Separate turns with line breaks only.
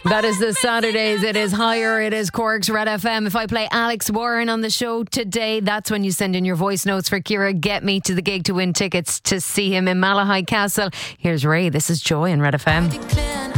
That is the Saturdays. It is Higher. It is Cork's Red FM. If I play Alex Warren on the show today, that's when you send in your voice notes for Ciara. Get me to the gig to win tickets to see him in Malahide Castle. Here's Ray. This is Joy in Red FM.